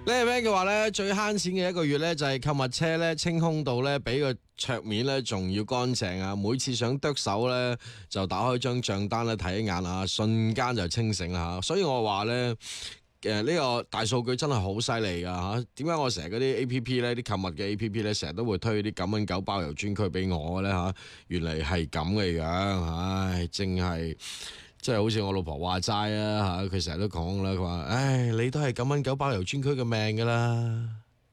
呢個 friend 嘅話咧，最慳錢嘅一個月咧就係購物車咧清空到咧比個桌面咧仲要乾淨啊！每次想剁手咧就打開張賬單咧睇一眼啊，瞬間就清醒啦吓！所以我話咧。呢個大數據真係好犀利噶嚇，點解我成日嗰啲 A P P 咧，啲購物嘅 A P P 咧，成日都會推啲9蚊9包郵專區俾我咧嚇？原嚟係咁嘅樣，唉，即係好似我老婆話齋啊嚇，佢成日都講啦，佢話唉，你都係9蚊9包郵專區嘅命噶啦。